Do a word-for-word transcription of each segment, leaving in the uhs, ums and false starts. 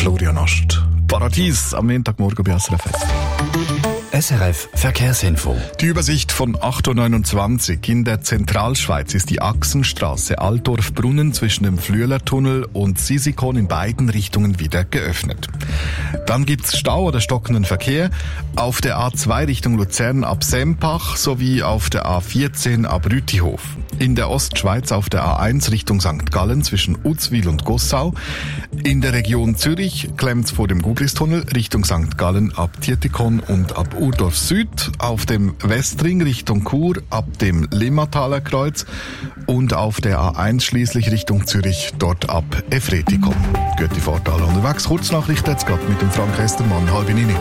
Florian Ast. Paradies am Montagmorgen bei S R F F. S R F Verkehrsinfo. Die Übersicht von acht Uhr neunundzwanzig. In der Zentralschweiz ist die Achsenstraße Altdorf-Brunnen zwischen dem Flüelertunnel und Sisikon in beiden Richtungen wieder geöffnet. Dann gibt's Stau oder stockenden Verkehr auf der A zwei Richtung Luzern ab Sempach sowie auf der A vierzehn ab Rütihof. In der Ostschweiz auf der A eins Richtung Sankt Gallen zwischen Uzwil und Gossau. In der Region Zürich klemmt's vor dem Guglistunnel Richtung Sankt Gallen ab Tietikon und ab Urdorf Süd, auf dem Westring Richtung Chur ab dem Limmataler Kreuz und auf der A eins schließlich Richtung Zürich, dort ab Efretikon. Gute Fahrt alle unterwegs. Kurznachricht jetzt gerade mit dem Frank Estermann, halb neun.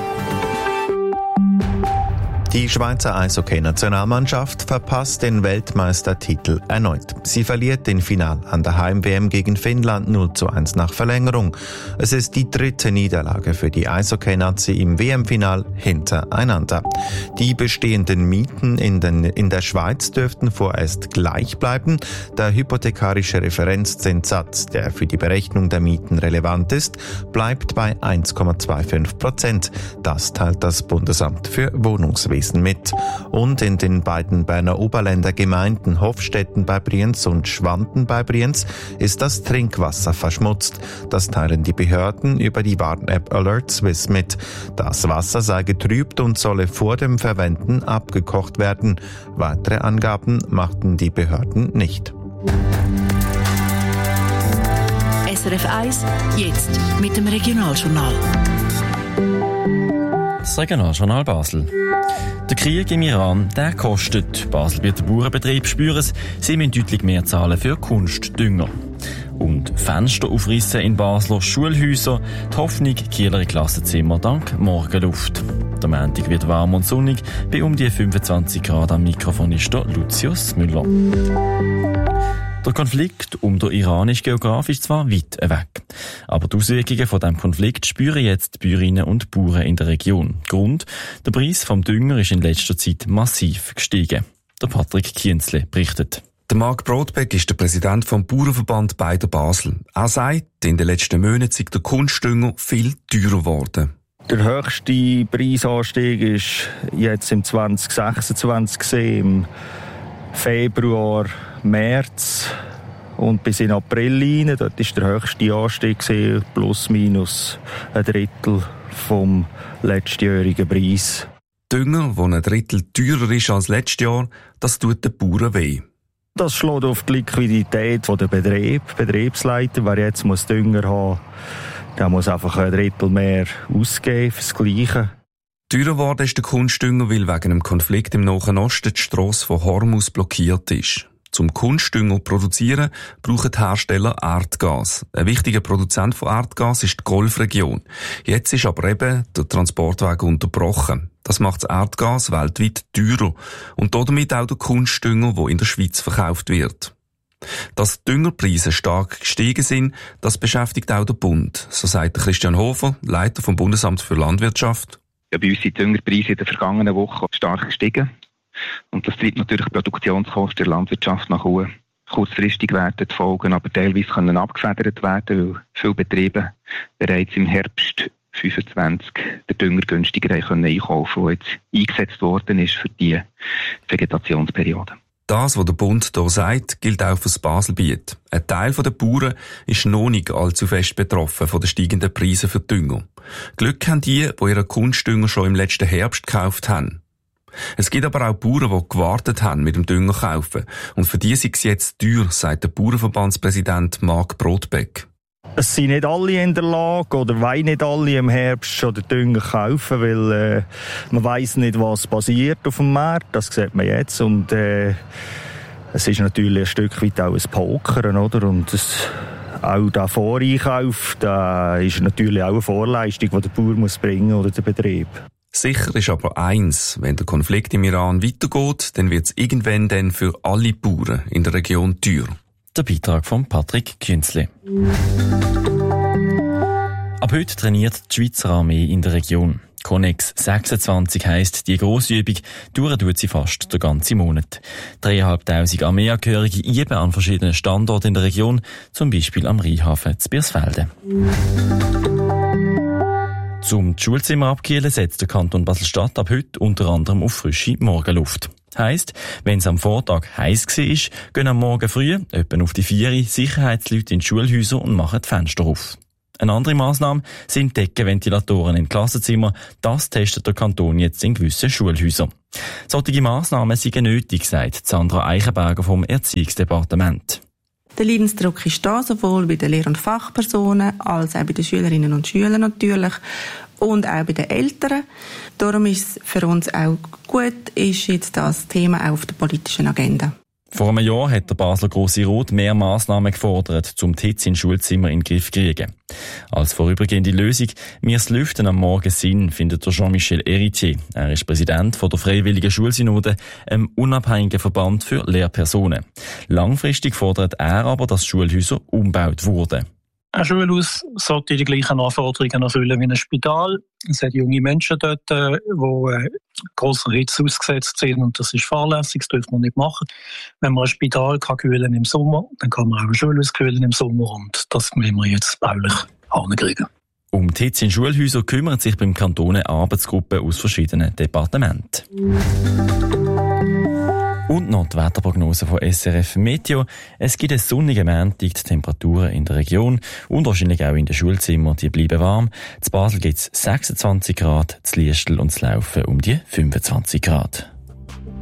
Die Schweizer Eishockey-Nationalmannschaft verpasst den Weltmeistertitel erneut. Sie verliert den Final an der Heim-W M gegen Finnland null zu eins nach Verlängerung. Es ist die dritte Niederlage für die Eishockey-Nazi im W M-Final hintereinander. Die bestehenden Mieten in, den, in der Schweiz dürften vorerst gleich bleiben. Der hypothekarische Referenzzinssatz, der für die Berechnung der Mieten relevant ist, bleibt bei eins Komma fünfundzwanzig Prozent. Das teilt das Bundesamt für Wohnungswesen mit. Und in den beiden Berner Oberländer Gemeinden Hofstetten bei Brienz und Schwanden bei Brienz ist das Trinkwasser verschmutzt. Das teilen die Behörden über die Warn-App Alert Swiss mit. Das Wasser sei getrübt und solle vor dem Verwenden abgekocht werden. Weitere Angaben machten die Behörden nicht. S R F eins, jetzt mit dem Regionaljournal. Das Regionaljournal Basel. Der Krieg im Iran, der kostet. Basel wird der Bauernbetrieb spüren es, sie müssen deutlich mehr zahlen für Kunstdünger. Und Fenster aufrissen in Basler Schulhäuser, die Hoffnung Kieler Klassenzimmer dank Morgenluft. Der Montag wird warm und sonnig, bei um die fünfundzwanzig Grad am Mikrofon ist der Lucius Müller. Der Konflikt um den Iran ist geografisch zwar weit weg, aber die Auswirkungen von diesem Konflikt spüren jetzt die Bäuerinnen und Bauern in der Region. Grund: der Preis vom Dünger ist in letzter Zeit massiv gestiegen. Der Patrick Kienzle berichtet. Der Marc Brodbeck ist der Präsident vom Bauernverband Beider Basel. Er sagt, in den letzten Monaten sei der Kunstdünger viel teurer geworden. Der höchste Preisanstieg ist jetzt im zwanzig sechsundzwanzig gesehen, im Februar, März und bis in April rein. Dort war der höchste Anstieg gewesen, plus minus ein Drittel vom letztjährigen Preis. Dünger, der ein Drittel teurer ist als letztes Jahr, das tut den Bauern weh. Das schlägt auf die Liquidität der Betrieb, Betriebsleiter. Wer jetzt muss Dünger haben, der muss einfach ein Drittel mehr ausgeben fürs Gleiche. Teurer geworden ist der Kunstdünger, weil wegen dem Konflikt im Nahen Osten die Strasse von Hormuz blockiert ist. Zum Kunstdünger zu produzieren, brauchen die Hersteller Erdgas. Ein wichtiger Produzent von Erdgas ist die Golfregion. Jetzt ist aber eben der Transportweg unterbrochen. Das macht das Erdgas weltweit teurer und damit auch der Kunstdünger, der in der Schweiz verkauft wird. Dass die Düngerpreise stark gestiegen sind, das beschäftigt auch der Bund. So sagt Christian Hofer, Leiter vom Bundesamt für Landwirtschaft. Ja, bei uns sind die Düngerpreise in der vergangenen Woche stark gestiegen. Und das treibt natürlich die Produktionskosten der Landwirtschaft nach oben. Kurzfristig werden die Folgen aber teilweise können abgefedert werden, weil viele Betriebe bereits im Herbst fünfundzwanzig den Dünger günstiger können einkaufen, der jetzt eingesetzt worden ist für die Vegetationsperiode. Das, was der Bund hier sagt, gilt auch für das Baselbiet. Ein Teil der Bauern ist noch nicht allzu fest betroffen von den steigenden Preisen für Dünger. Glück haben die, die ihren Kunstdünger schon im letzten Herbst gekauft haben. Es gibt aber auch Bauern, die gewartet haben mit dem Dünger kaufen. Und für die ist es jetzt teuer, sagt der Bauernverbandspräsident Marc Brodbeck. Es sind nicht alle in der Lage oder wollen nicht alle im Herbst schon den Dünger kaufen, weil äh, man weiss nicht, was passiert auf dem Markt. Das sieht man jetzt. Und äh, es ist natürlich ein Stück weit auch ein Pokern, oder? Und das, auch der Voreinkauf, da ist natürlich auch eine Vorleistung, die der Bauer muss bringen oder der Betrieb. Sicher ist aber eins: Wenn der Konflikt im Iran weitergeht, dann wird es irgendwann dann für alle Bauern in der Region teuer. Der Beitrag von Patrick Künzle. Ab heute trainiert die Schweizer Armee in der Region. Connex sechsundzwanzig heisst die grosse Übung, dauert tut sie fast den ganzen Monat. Dreitausendfünfhundert Armeeangehörige üben an verschiedenen Standorten in der Region, zum Beispiel am Rheinhafen zu Birsfelden. Zum Schulzimmer abkühlen setzt der Kanton Basel-Stadt ab heute unter anderem auf frische Morgenluft. Heisst, wenn es am Vortag heiß war, gehen am Morgen früh, etwa auf die vier, Sicherheitsleute in die Schulhäuser und machen die Fenster auf. Eine andere Massnahme sind Deckenventilatoren in Klassenzimmern. Das testet der Kanton jetzt in gewissen Schulhäusern. Solche Massnahmen sind nötig, sagt Sandra Eichenberger vom Erziehungsdepartement. Der Leidensdruck ist da, sowohl bei den Lehr- und Fachpersonen als auch bei den Schülerinnen und Schülern natürlich und auch bei den Eltern. Darum ist es für uns auch gut, ist jetzt das Thema auch auf der politischen Agenda. Vor einem Jahr hat der Basler Grosse Rot mehr Massnahmen gefordert, um die Hitze in Schulzimmer in den Griff zu kriegen. Als vorübergehende Lösung, wir das Lüften am Morgen Sinn, findet der Jean-Michel Héritier. Er ist Präsident von der Freiwilligen Schulsynode, einem unabhängigen Verband für Lehrpersonen. Langfristig fordert er aber, dass Schulhäuser umgebaut wurden. Ein Schulhaus sollte die gleichen Anforderungen erfüllen wie ein Spital. Es hat junge Menschen dort, die äh, grosser Hitze ausgesetzt sind und das ist fahrlässig, das dürfen wir nicht machen. Wenn man ein Spital kann kühlen im Sommer, dann kann man auch ein Schulhaus kühlen im Sommer und das müssen wir jetzt baulich hinkriegen. Um die Hitze in Schulhäusern kümmert sich beim Kanton eine Arbeitsgruppe aus verschiedenen Departementen. Und noch die Wetterprognose von S R F Meteo. Es gibt einen sonnigen Montag, die Temperaturen in der Region und wahrscheinlich auch in den Schulzimmern, die bleiben warm. Zu Basel gibt es sechsundzwanzig Grad, zu Liestl und zu Laufen um die fünfundzwanzig Grad.